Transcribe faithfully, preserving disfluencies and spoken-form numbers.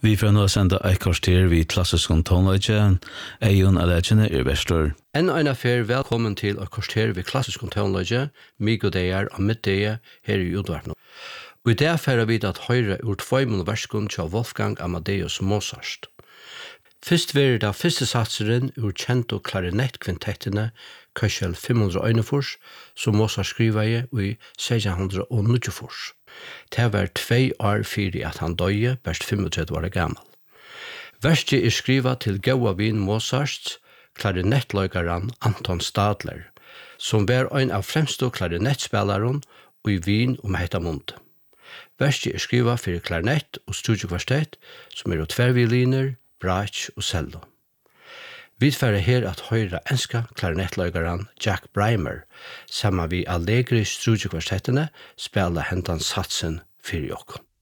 Vi får nå sende et kvarter vid klassisk tonløyde, Eion Allegene er Vestor. En en affær velkommen til et kvarter vid klassisk tonløyde, mig og deir og middag her i Udvartno. Og i det færer vi at høyre ur tveimund verskun til Wolfgang Amadeus Mozart. Fyrst verir da fyrste satseren ur kjento klarinettkvintettene Köchel fem hundre einogfors, som Mozart skrivaði i seks hundre níggjuogfýrs. Det var tvei år fyrir at han døye, best femogtrettu år gammal. Verset er skriva til gaua vin Mozarts klarinettleikaran Anton Stadler, som var ein av fremstå klarinettspelaron i Wien om hetta mund. Verset er skriva fyrir klarinett og studiekvartett, som er tverrvioliner, brach og cello. Vi færre her at høyra enska klarinettleikaran Jack Brymer, saman vi allegri studiekvartettene, spela hentan satsen fyrir okkur.